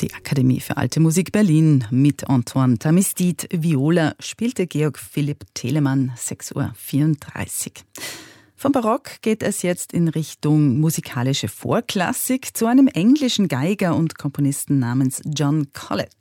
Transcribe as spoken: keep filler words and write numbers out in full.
Die Akademie für Alte Musik Berlin mit Antoine Tamistid. Viola spielte Georg Philipp Telemann, sechs Uhr vierunddreißig. Vom Barock geht es jetzt in Richtung musikalische Vorklassik zu einem englischen Geiger und Komponisten namens John Collett.